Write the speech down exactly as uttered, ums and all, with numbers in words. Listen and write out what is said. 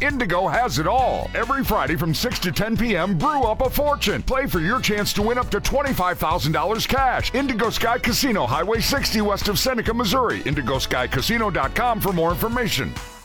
Indigo has it all. Every Friday from six to ten p.m., brew up a fortune. Play for your chance to win up to twenty-five thousand dollars cash. Indigo Sky Casino, Highway sixty west of Seneca, Missouri. indigo sky casino dot com for more information.